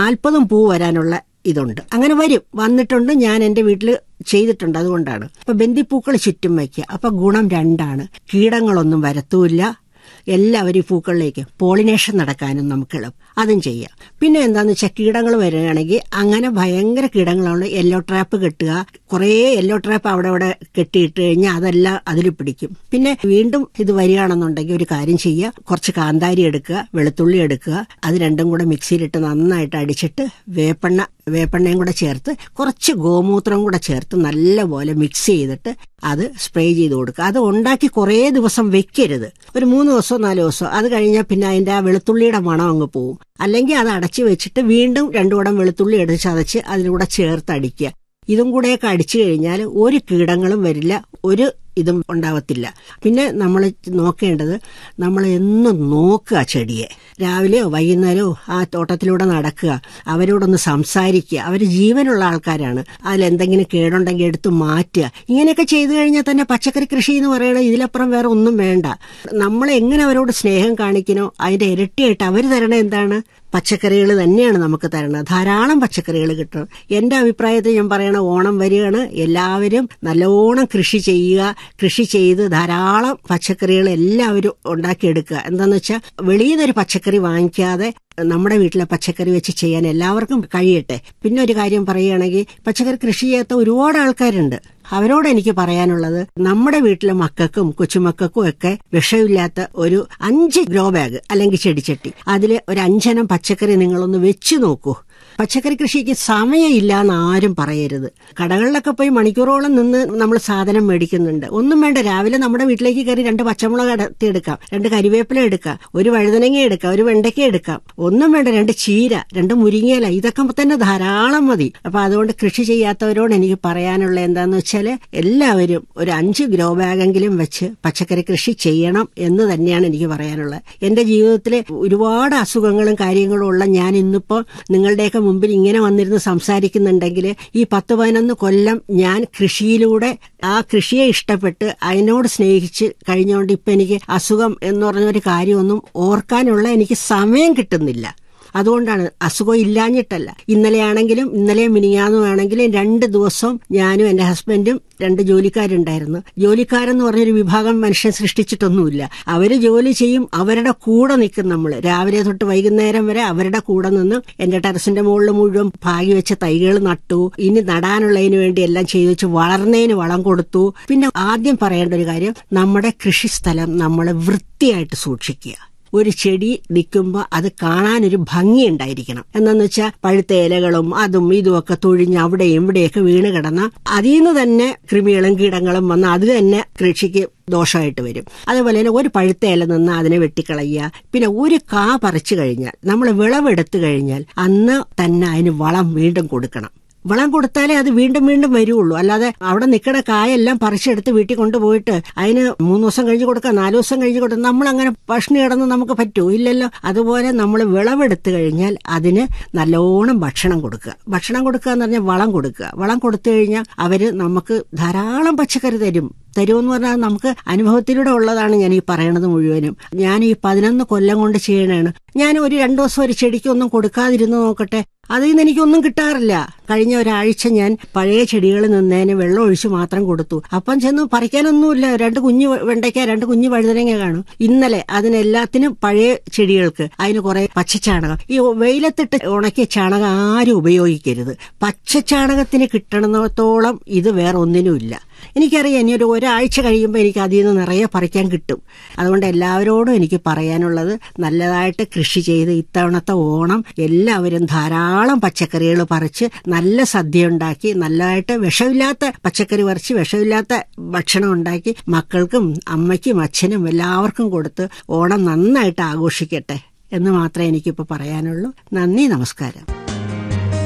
40 പൂ വരാനുള്ള ഇതുണ്ട്. അങ്ങനെ വന്നിട്ടുണ്ട്. ഞാൻ എന്റെ വീട്ടിൽ ചെയ്തിട്ടുണ്ട്. അതുകൊണ്ടാണ്. അപ്പൊ ബന്ദിപ്പൂക്കൾ ചുറ്റും വയ്ക്കുക. അപ്പൊ ഗുണം 2ആണ്. കീടങ്ങളൊന്നും വരത്തുമില്ല. എല്ലാവരും ഈ പൂക്കളിലേക്ക് പോളിനേഷൻ നടക്കാനും നമുക്ക് എളുപ്പം. അതും ചെയ്യാം. പിന്നെ എന്താന്ന് വെച്ചാൽ കീടങ്ങൾ വരികയാണെങ്കിൽ അങ്ങനെ ഭയങ്കര കീടങ്ങളാണ് യെല്ലോ ട്രാപ്പ് കെട്ടുക. കുറേ യെല്ലോ ട്രാപ്പ് അവിടെ കെട്ടിയിട്ട് കഴിഞ്ഞാൽ അതെല്ലാം അതിൽ പിടിക്കും. പിന്നെ വീണ്ടും ഇത് വരികയാണെന്നുണ്ടെങ്കിൽ ഒരു കാര്യം ചെയ്യുക. കുറച്ച് കാന്താരി എടുക്കുക, വെളുത്തുള്ളി എടുക്കുക. അത് രണ്ടും കൂടെ മിക്സിയിലിട്ട് നന്നായിട്ട് അടിച്ചിട്ട് വേപ്പെണ്ണയും കൂടെ ചേർത്ത് കുറച്ച് ഗോമൂത്രം കൂടെ ചേർത്ത് നല്ലപോലെ മിക്സ് ചെയ്തിട്ട് അത് സ്പ്രേ ചെയ്ത് കൊടുക്കുക. അത് ഉണ്ടാക്കി കുറേ ദിവസം വെക്കരുത്. ഒരു 3 ദിവസമോ 4 ദിവസമോ. അത് കഴിഞ്ഞാൽ പിന്നെ അതിന്റെ ആ വെളുത്തുള്ളിയുടെ മണം അങ്ങ് പോവും. അല്ലെങ്കിൽ അത് അടച്ചു വെച്ചിട്ട് വീണ്ടും 2 കുടം വെളുത്തുള്ളി എടുത്ത് ചതച്ച് അതിലൂടെ ചേർത്ത് അടിക്കുക. ഇതും കൂടെയൊക്കെ അടിച്ചു കഴിഞ്ഞാൽ ഒരു കീടങ്ങളും വരില്ല, ഒരു ഇതും ഉണ്ടാവത്തില്ല. പിന്നെ നമ്മൾ നോക്കേണ്ടത്, നമ്മൾ എന്നും നോക്കുക ചെടിയെ. രാവിലെയോ വൈകുന്നേരമോ ആ തോട്ടത്തിലൂടെ നടക്കുക, അവരോടൊന്ന് സംസാരിക്കുക. അവർ ജീവനുള്ള ആൾക്കാരാണ്. അതിലെന്തെങ്കിലും കേടുണ്ടെങ്കിൽ എടുത്ത് മാറ്റുക. ഇങ്ങനെയൊക്കെ ചെയ്തു കഴിഞ്ഞാൽ തന്നെ പച്ചക്കറി കൃഷി എന്ന് പറയുന്നത് ഇതിലപ്പുറം വേറെ ഒന്നും വേണ്ട. നമ്മൾ എങ്ങനെ അവരോട് സ്നേഹം കാണിക്കണോ അതിന്റെ ഇരട്ടിയായിട്ട് അവർ തരണ എന്താണ്? പച്ചക്കറികൾ തന്നെയാണ് നമുക്ക് തരണത്. ധാരാളം പച്ചക്കറികൾ കിട്ടും. എന്റെ അഭിപ്രായത്തിൽ ഞാൻ പറയണ, ഓണം വരികയാണ്, എല്ലാവരും നല്ലോണം കൃഷി ചെയ്യുക. കൃഷി ചെയ്ത് ധാരാളം പച്ചക്കറികൾ എല്ലാവരും ഉണ്ടാക്കിയെടുക്കുക. എന്താന്ന് വെച്ചാൽ വെളിയിൽ നിന്നൊരു പച്ചക്കറി വാങ്ങിക്കാതെ നമ്മുടെ വീട്ടിലെ പച്ചക്കറി വെച്ച് ചെയ്യാൻ എല്ലാവർക്കും കഴിയട്ടെ. പിന്നെ ഒരു കാര്യം പറയുകയാണെങ്കിൽ, പച്ചക്കറി കൃഷി ചെയ്യാത്ത ഒരുപാട് ആൾക്കാരുണ്ട്. അവരോട് എനിക്ക് പറയാനുള്ളത്, നമ്മുടെ വീട്ടിലെ മക്കൾക്കും കൊച്ചുമക്കൾക്കും ഒക്കെ വിഷമില്ലാത്ത ഒരു 5 ഗ്രോ ബാഗ് അല്ലെങ്കിൽ ചെടിച്ചട്ടി, അതിൽ ഒരു 5 പച്ചക്കറി നിങ്ങളൊന്ന് വെച്ച് നോക്കൂ. പച്ചക്കറി കൃഷിക്ക് സമയമില്ല എന്ന് ആരും പറയരുത്. കടകളിലൊക്കെ പോയി മണിക്കൂറോളം നിന്ന് നമ്മൾ സാധനം മേടിക്കുന്നുണ്ട്. ഒന്നും വേണ്ട. രാവിലെ നമ്മുടെ വീട്ടിലേക്ക് കയറി 2 പച്ചമുളക് എടുക്കാം, 2 കരിവേപ്പില എടുക്കാം, ഒരു വഴുതനങ്ങ എടുക്കാം, ഒരു വെണ്ടയ്ക്ക എടുക്കാം. ഒന്നും വേണ്ട. 2 ചീര, 2 മുരിങ്ങയില, ഇതൊക്കെ തന്നെ ധാരാളം മതി. അപ്പൊ അതുകൊണ്ട് കൃഷി ചെയ്യാത്തവരോട് എനിക്ക് പറയാനുള്ള എന്താന്ന് വെച്ചാല്, എല്ലാവരും ഒരു 5 ഗ്രോ ബാഗെങ്കിലും വെച്ച് പച്ചക്കറി കൃഷി ചെയ്യണം എന്ന് തന്നെയാണ് എനിക്ക് പറയാനുള്ളത്. എന്റെ ജീവിതത്തിലെ ഒരുപാട് അസുഖങ്ങളും കാര്യങ്ങളും ഉള്ള ഞാൻ ഇന്നിപ്പോ നിങ്ങളുടെയൊക്കെ മുമ്പിൽ ഇങ്ങനെ വന്നിരുന്ന് സംസാരിക്കുന്നുണ്ടെങ്കിൽ, ഈ 10-11 കൊല്ലം ഞാൻ കൃഷിയിലൂടെ ആ കൃഷിയെ ഇഷ്ടപ്പെട്ട് അതിനോട് സ്നേഹിച്ച് കഴിഞ്ഞുകൊണ്ട് ഇപ്പൊ എനിക്ക് അസുഖം എന്ന് പറഞ്ഞൊരു കാര്യമൊന്നും ഓർക്കാനുള്ള എനിക്ക് സമയം കിട്ടുന്നില്ല. അതുകൊണ്ടാണ്. അസുഖം ഇല്ലാഞ്ഞിട്ടല്ല. ഇന്നലെയും മിനിഞ്ഞാന്നുമാണെങ്കിലും 2 ദിവസം ഞാനും എന്റെ ഹസ്ബൻഡും 2 ജോലിക്കാരുണ്ടായിരുന്നു. ജോലിക്കാരെന്ന് പറഞ്ഞൊരു വിഭാഗം മനുഷ്യൻ സൃഷ്ടിച്ചിട്ടൊന്നുമില്ല. അവര് ജോലി ചെയ്യും, അവരുടെ കൂടെ നിൽക്കും. നമ്മൾ രാവിലെ തൊട്ട് വൈകുന്നേരം വരെ അവരുടെ കൂടെ നിന്ന് എന്റെ ടെറസിന്റെ മുകളിൽ മുഴുവൻ ഭാഗി വെച്ച തൈകൾ നട്ടു. ഇനി നടാനുള്ളതിന് വേണ്ടി എല്ലാം ചെയ്തു വെച്ച് വളർന്നതിന് വളം കൊടുത്തു. പിന്നെ ആദ്യം പറയേണ്ട ഒരു കാര്യം, നമ്മുടെ കൃഷിസ്ഥലം നമ്മൾ വൃത്തിയായിട്ട് സൂക്ഷിക്കുക. ഒരു ചെടി നിൽക്കുമ്പോൾ അത് കാണാനൊരു ഭംഗി ഉണ്ടായിരിക്കണം. എന്താന്ന് വെച്ചാൽ പഴുത്ത ഇലകളും അതും ഇതുമൊക്കെ തൊഴിഞ്ഞ് അവിടെയും ഇവിടെയൊക്കെ വീണ് കിടന്ന അതിൽ നിന്ന് തന്നെ കൃമികളും കീടങ്ങളും വന്ന് അത് തന്നെ കൃഷിക്ക് ദോഷമായിട്ട് വരും. അതുപോലെ തന്നെ ഒരു പഴുത്ത ഇല നിന്ന് അതിനെ വെട്ടിക്കളയുക. പിന്നെ ഒരു കാ പറിച്ചു കഴിഞ്ഞാൽ, നമ്മൾ വിളവെടുത്തു കഴിഞ്ഞാൽ അന്ന് തന്നെ അതിന് വളം വീണ്ടും കൊടുക്കണം. വളം കൊടുത്താലേ അത് വീണ്ടും വീണ്ടും വരുള്ളൂ. അല്ലാതെ അവിടെ നിൽക്കുന്ന കായെല്ലാം പറിച്ചെടുത്ത് വീട്ടിൽ കൊണ്ടുപോയിട്ട് അതിന് 3 ദിവസം കഴിഞ്ഞ് കൊടുക്കുക, 4 ദിവസം കഴിഞ്ഞ് കൊടുക്കുക, നമ്മളങ്ങനെ ഭക്ഷണം കിടന്ന് നമുക്ക് പറ്റൂ? ഇല്ലല്ലോ. അതുപോലെ നമ്മൾ വിളവെടുത്തു കഴിഞ്ഞാൽ അതിന് നല്ലോണം ഭക്ഷണം കൊടുക്കുക. ഭക്ഷണം കൊടുക്കുക എന്ന് പറഞ്ഞാൽ വളം കൊടുക്കുക. വളം കൊടുത്തു കഴിഞ്ഞാൽ അവര് നമുക്ക് ധാരാളം പച്ചക്കറി തരുമെന്ന് പറഞ്ഞാൽ നമുക്ക് അനുഭവത്തിലൂടെ ഉള്ളതാണ് ഞാൻ ഈ പറയണത് മുഴുവനും. ഞാൻ ഈ 11 കൊല്ലം കൊണ്ട് ചെയ്യണതാണ്. ഞാൻ ഒരു 2 ദിവസം ഒരു ചെടിക്കൊന്നും കൊടുക്കാതിരുന്ന് നോക്കട്ടെ, അതിൽ നിന്ന് എനിക്കൊന്നും കിട്ടാറില്ല. കഴിഞ്ഞ ഒരാഴ്ച ഞാൻ പഴയ ചെടികളിൽ നിന്നതിന് വെള്ളം ഒഴിച്ച് മാത്രം കൊടുത്തു. അപ്പം ചെന്ന് പറിക്കാനൊന്നുമില്ല. 2 കുഞ്ഞു വെണ്ടയ്ക്ക, 2 കുഞ്ഞു വഴുതനങ്ങ കാണും. ഇന്നലെ അതിനെല്ലാത്തിനും പഴയ ചെടികൾക്ക് അതിന് കുറെ പച്ചച്ചാണകം, ഈ വെയിലത്തിട്ട് ഉണക്കിയ ചാണകം ആരും ഉപയോഗിക്കരുത്. പച്ചച്ചാണകത്തിന് കിട്ടണത്തോളം ഇത് വേറെ ഒന്നിനുമില്ല. എനിക്കറിയാം, ഇനി ഒരാഴ്ച കഴിയുമ്പോൾ എനിക്ക് അതിൽ നിന്ന് നിറയെ പറിക്കാൻ കിട്ടും. അതുകൊണ്ട് എല്ലാവരോടും എനിക്ക് പറയാനുള്ളത്, നല്ലതായിട്ട് കൃഷി ചെയ്ത് ഇത്തവണത്തെ ഓണം എല്ലാവരും ധാരാളം പച്ചക്കറികൾ പറിച്ച് നല്ല സദ്യ ഉണ്ടാക്കി, നല്ലതായിട്ട് വിഷമില്ലാത്ത പച്ചക്കറി പറിച്ച് വിഷമില്ലാത്ത ഭക്ഷണം ഉണ്ടാക്കി മക്കൾക്കും അമ്മയ്ക്കും അച്ഛനും എല്ലാവർക്കും കൊടുത്ത് ഓണം നന്നായിട്ട് ആഘോഷിക്കട്ടെ എന്ന് മാത്രമേ എനിക്കിപ്പോൾ പറയാനുള്ളൂ. നന്ദി, നമസ്കാരം.